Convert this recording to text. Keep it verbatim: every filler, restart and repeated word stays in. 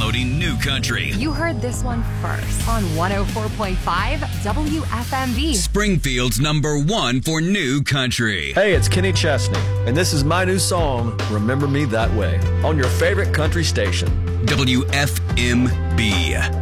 downloading New Country. You heard this one first on one oh four point five W F M V. Springfield's number one for New Country. Hey, it's Kenny Chesney, and this is my new song, Remember Me That Way, on your favorite country station. W F M B.